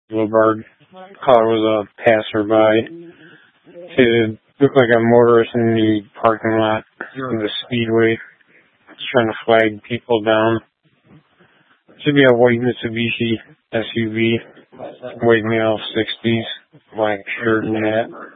Boulevard. Call it was a passerby. It looked like a motorist in the parking lot of the Speedway, trying to flag people down. Should be a white Mitsubishi SUV, white male, 60s, black shirt and hat.